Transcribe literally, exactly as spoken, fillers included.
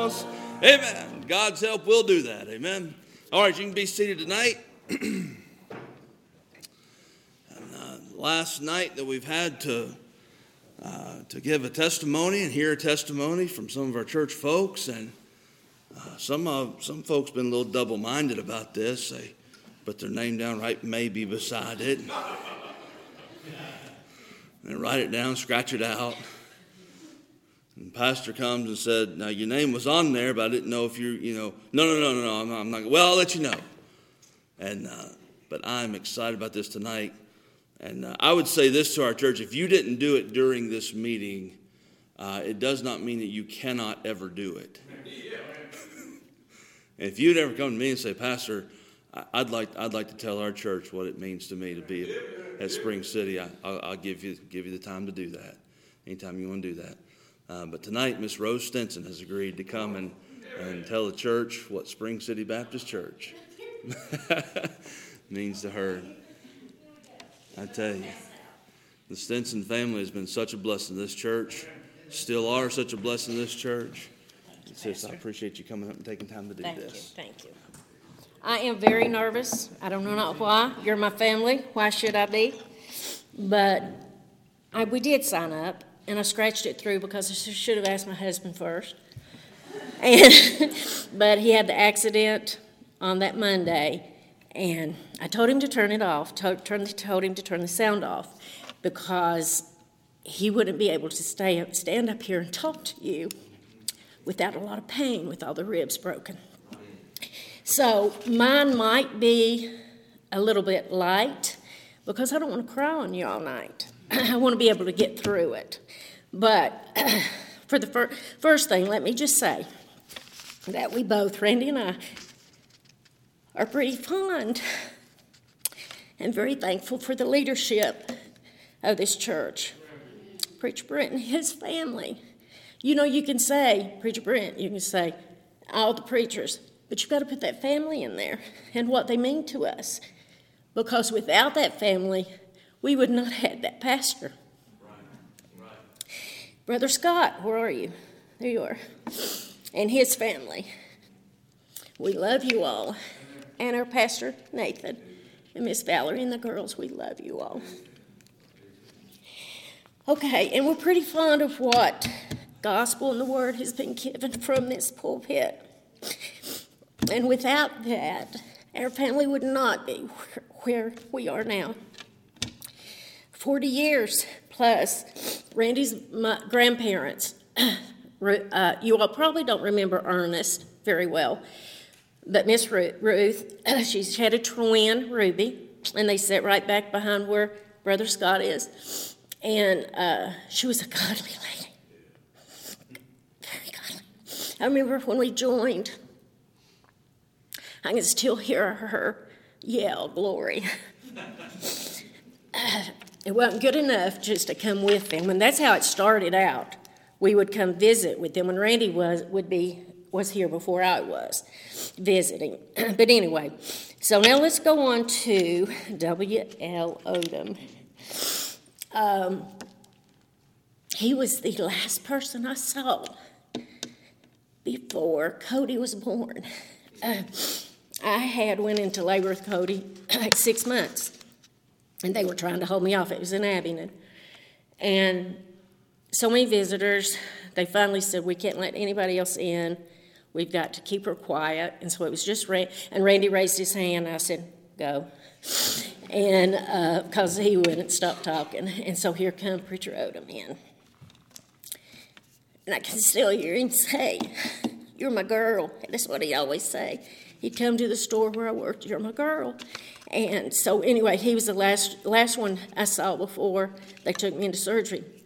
house. Amen. God's help will do that. Amen. All right, you can be seated tonight. and, uh, last night that we've had to uh, to give a testimony and hear a testimony from some of our church folks, and uh, some of some folks been a little double-minded about this. They put their name down right maybe beside it, and write it down, scratch it out. And pastor comes and said, now your name was on there, but I didn't know if you're, you know, no, no, no, no, no, I'm not, I'm not well, I'll let you know. And, uh, but I'm excited about this tonight. And uh, I would say this to our church, if you didn't do it during this meeting, uh, it does not mean that you cannot ever do it. And if you'd ever come to me and say, Pastor, I'd like, I'd like to tell our church what it means to me to be at Spring City, I, I'll, I'll give you, give you the time to do that, anytime you want to do that. Uh, but tonight, Miss Rose Stinson has agreed to come and, and tell the church what Spring City Baptist Church means to her. I tell you, the Stinson family has been such a blessing to this church, still are such a blessing to this church. Sis, I appreciate you coming up and taking time to do thank this. Thank you, thank you. I am very nervous. I don't know not why. You're my family. Why should I be? But I, we did sign up. And I scratched it through because I should have asked my husband first. And but he had the accident on that Monday, and I told him to turn it off, told, told him to turn the sound off, because he wouldn't be able to stay up, stand up here and talk to you without a lot of pain with all the ribs broken. So mine might be a little bit light because I don't want to cry on you all night. I want to be able to get through it. But for the fir- first thing, let me just say that we both, Randy and I, are pretty fond and very thankful for the leadership of this church. Preacher Brent and his family. You know, you can say, Preacher Brent, you can say all the preachers, but you've got to put that family in there and what they mean to us. Because without that family, we would not have had that pastor. Right. Right. Brother Scott, where are you? There you are. And his family. We love you all. And our pastor, Nathan, and Miss Valerie and the girls, we love you all. Okay, and we're pretty fond of what gospel and the word has been given from this pulpit. And without that, our family would not be where we are now. Forty years plus, Randy's grandparents, uh, you all probably don't remember Ernest very well, but Miss Ruth, she had a twin, Ruby, and they sat right back behind where Brother Scott is, and uh, she was a godly lady, very godly. I remember when we joined, I can still hear her yell, glory. uh, It wasn't good enough just to come with them, and that's how it started out. We would come visit with them, and Randy was would be was here before I was visiting. But anyway, so now let's go on to W L Odom. Um, he was the last person I saw before Cody was born. Uh, I had went into labor with Cody like six months. And they were trying to hold me off. It was in Abingdon. And so many visitors, they finally said, we can't let anybody else in. We've got to keep her quiet. And so it was just Randy. And Randy raised his hand, and I said, go. And because uh, he wouldn't stop talking. And so here come Preacher Odom in. And I can still hear him say, you're my girl. That's what he always say. He'd come to the store where I worked, you're my girl. And so anyway, he was the last last one I saw before they took me into surgery.